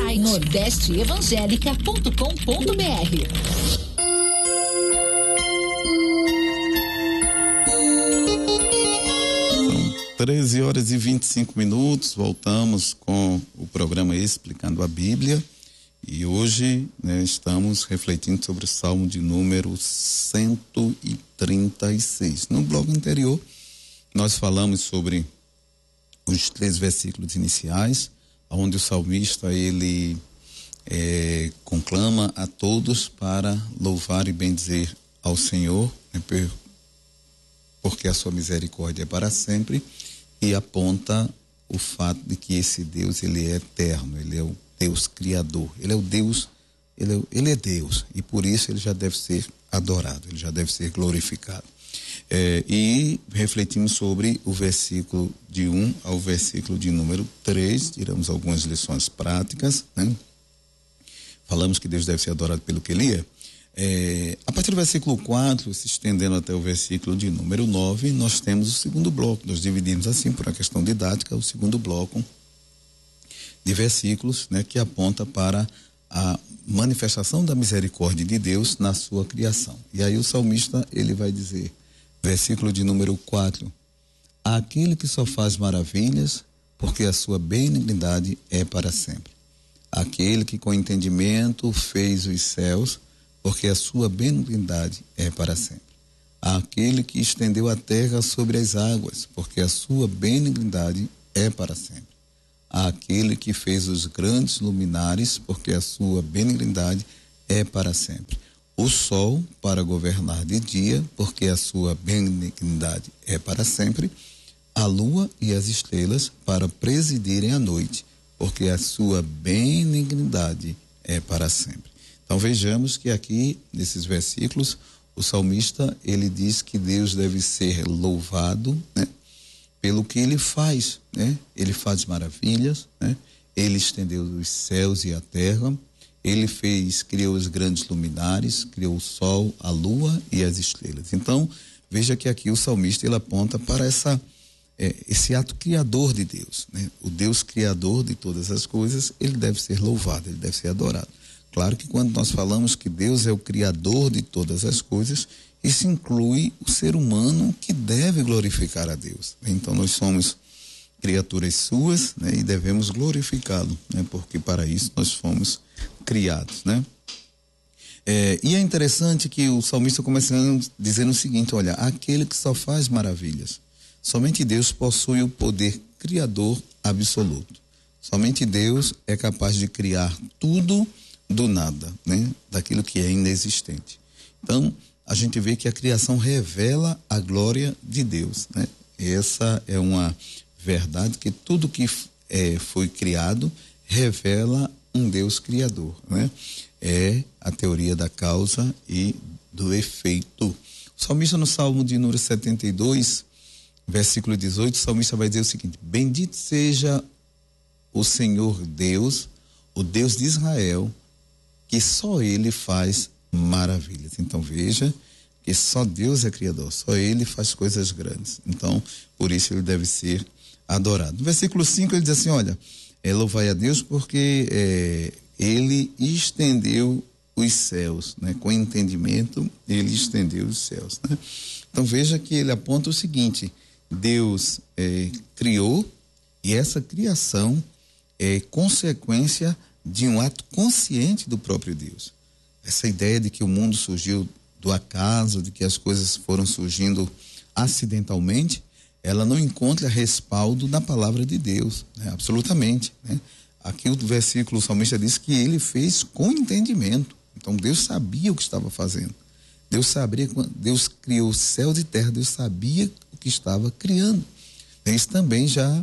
site nordesteevangelica.com.br. 13h25, voltamos com o programa Explicando a Bíblia e hoje, estamos refletindo sobre o Salmo de número 136. No bloco anterior, nós falamos sobre os 3 versículos iniciais, onde o salmista ele conclama a todos para louvar e bendizer ao Senhor, porque a sua misericórdia é para sempre. E aponta o fato de que esse Deus, ele é eterno, ele é o Deus criador, ele é o Deus, ele é Deus, e por isso ele já deve ser adorado, ele já deve ser glorificado. E refletimos sobre o versículo de 1 ao versículo de número 3, tiramos algumas lições práticas, Falamos que Deus deve ser adorado pelo que ele é. A partir do versículo 4, se estendendo até o versículo de número 9, nós temos o segundo bloco. Nós dividimos assim, por uma questão didática, o segundo bloco de versículos, que aponta para a manifestação da misericórdia de Deus na sua criação. E aí o salmista, ele vai dizer, versículo de número 4, aquele que só faz maravilhas, porque a sua benignidade é para sempre. Aquele que com entendimento fez os céus, porque a sua benignidade é para sempre. Aquele que estendeu a terra sobre as águas, porque a sua benignidade é para sempre. Aquele que fez os grandes luminares, porque a sua benignidade é para sempre. O sol para governar de dia, porque a sua benignidade é para sempre. A lua e as estrelas para presidirem a noite, porque a sua benignidade é para sempre. Então vejamos que aqui, nesses versículos, o salmista, ele diz que Deus deve ser louvado, pelo que ele faz, Ele faz maravilhas, Ele estendeu os céus e a terra, ele criou os grandes luminares, criou o sol, a lua e as estrelas. Então, veja que aqui o salmista, ele aponta para esse ato criador de Deus, O Deus criador de todas as coisas, ele deve ser louvado, ele deve ser adorado. Claro que quando nós falamos que Deus é o criador de todas as coisas, isso inclui o ser humano que deve glorificar a Deus. Então nós somos criaturas suas, e devemos glorificá-lo, porque para isso nós fomos criados, E é interessante que o salmista começa dizendo o seguinte, olha, aquele que só faz maravilhas, somente Deus possui o poder criador absoluto. Somente Deus é capaz de criar tudo do nada, daquilo que é inexistente. Então, a gente vê que a criação revela a glória de Deus, Essa é uma verdade, que tudo que foi criado revela um Deus criador, É a teoria da causa e do efeito. O salmista, no Salmo de número 72, versículo 18, o salmista vai dizer o seguinte: bendito seja o Senhor Deus, o Deus de Israel, que só ele faz maravilhas. Então veja que só Deus é criador, só ele faz coisas grandes. Então, por isso ele deve ser adorado. No versículo 5 ele diz assim, olha, louvai a Deus porque ele estendeu os céus, com entendimento ele estendeu os céus, Então veja que ele aponta o seguinte: Deus criou, e essa criação é consequência de um ato consciente do próprio Deus. Essa ideia de que o mundo surgiu do acaso, de que as coisas foram surgindo acidentalmente, ela não encontra respaldo na palavra de Deus, absolutamente, Aqui o versículo, o salmista diz que ele fez com entendimento. Então Deus sabia o que estava fazendo. Deus criou céus e terra, Deus sabia o que estava criando. Isso também já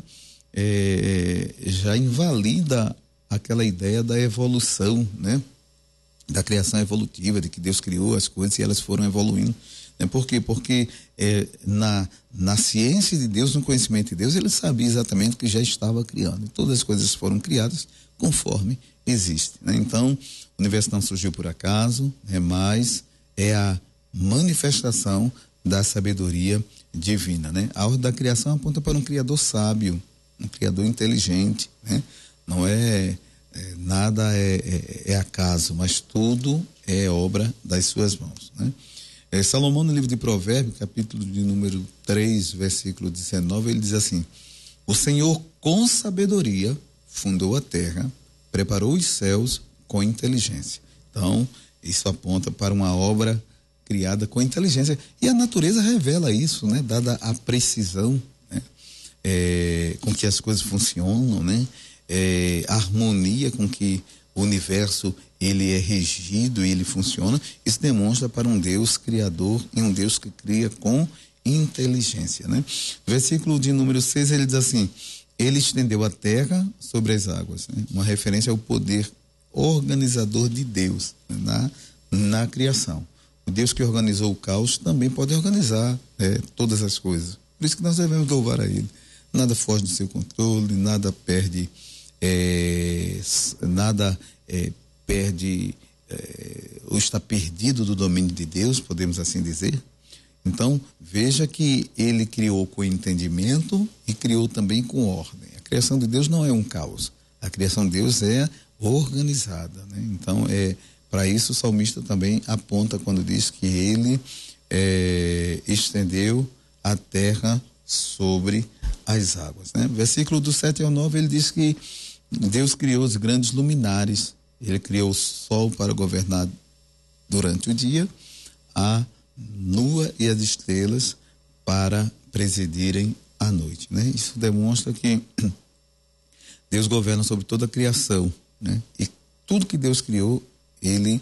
invalida aquela ideia da evolução, da criação evolutiva, de que Deus criou as coisas e elas foram evoluindo. Por quê? Porque na ciência de Deus, no conhecimento de Deus, ele sabia exatamente o que já estava criando. E todas as coisas foram criadas conforme existe. Então, o universo não surgiu por acaso, mas é a manifestação da sabedoria divina. A ordem da criação aponta para um criador sábio, um criador inteligente, Não é Nada é acaso, mas tudo é obra das suas mãos, né? Salomão, no livro de Provérbios, capítulo de número 3, versículo 19, ele diz assim: o Senhor com sabedoria fundou a terra, preparou os céus com inteligência. Então, isso aponta para uma obra criada com inteligência. E a natureza revela isso, né? Dada a precisão, né? Com que as coisas funcionam, né? A harmonia com que o universo ele é regido e ele funciona, isso demonstra para um Deus criador e um Deus que cria com inteligência, né? Versículo de número 6, ele diz assim: ele estendeu a terra sobre as águas, né? Uma referência ao poder organizador de Deus, né? na criação. O Deus que organizou o caos também pode organizar todas as coisas. Por isso que nós devemos louvar a Ele. Nada foge do seu controle, nada perde ou está perdido do domínio de Deus, podemos assim dizer. Então, veja que ele criou com entendimento e criou também com ordem. A criação de Deus não é um caos. A criação de Deus é organizada, né? Então, para isso o salmista também aponta quando diz que ele estendeu a terra sobre as águas, né? Versículo do 7 ao 9, ele diz que Deus criou os grandes luminares. Ele criou o sol para governar durante o dia, a lua e as estrelas para presidirem a noite, né? Isso demonstra que Deus governa sobre toda a criação, né? E tudo que Deus criou, ele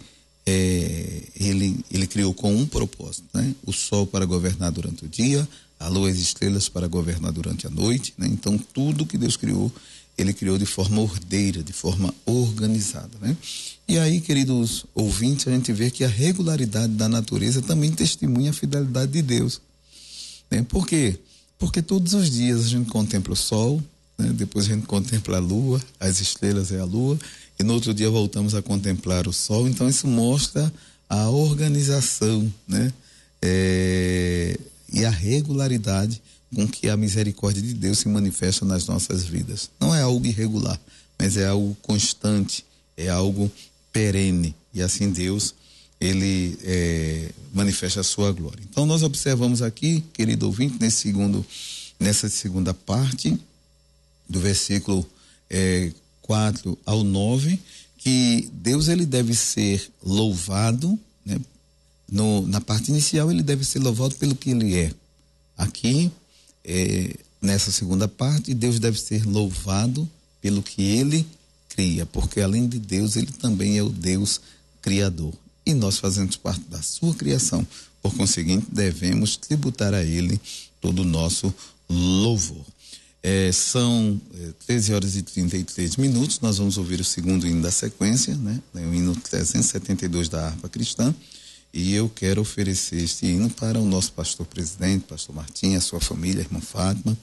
criou com um propósito, né? O sol para governar durante o dia, a lua e as estrelas para governar durante a noite, né? Então, tudo que Deus criou, ele criou de forma ordeira, de forma organizada, né? E aí, queridos ouvintes, a gente vê que a regularidade da natureza também testemunha a fidelidade de Deus, né? Por quê? Porque todos os dias a gente contempla o sol, né? Depois a gente contempla a lua, as estrelas é a lua, e no outro dia voltamos a contemplar o sol. Então isso mostra a organização, né? E a regularidade com que a misericórdia de Deus se manifesta nas nossas vidas. Não é algo irregular, mas é algo constante, é algo perene. E assim Deus, ele manifesta a sua glória. Então nós observamos aqui, querido ouvinte, nessa segunda parte do versículo 4 ao 9, que Deus ele deve ser louvado, né? Na parte inicial ele deve ser louvado pelo que ele é. Aqui, nessa segunda parte, Deus deve ser louvado pelo que ele cria, porque além de Deus, ele também é o Deus criador. E nós fazemos parte da sua criação. Por conseguinte, devemos tributar a ele todo o nosso louvor. São 13 horas e 33 minutos. Nós vamos ouvir o segundo hino da sequência, né? O hino 372 da harpa cristã. E eu quero oferecer este hino para o nosso pastor presidente, pastor Martim, a sua família, a irmã Fátima,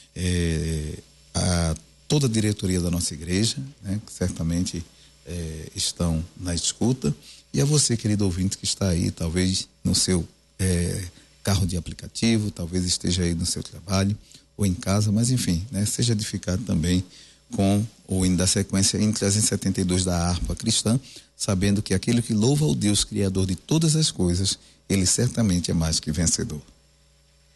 a toda a diretoria da nossa igreja, né? Que certamente estão na escuta, e a você, querido ouvinte, que está aí, talvez no seu carro de aplicativo, talvez esteja aí no seu trabalho ou em casa, mas enfim, né? Seja edificado também com o hino da sequência em 372 da harpa cristã, sabendo que aquele que louva ao Deus Criador de todas as coisas, ele certamente é mais que vencedor.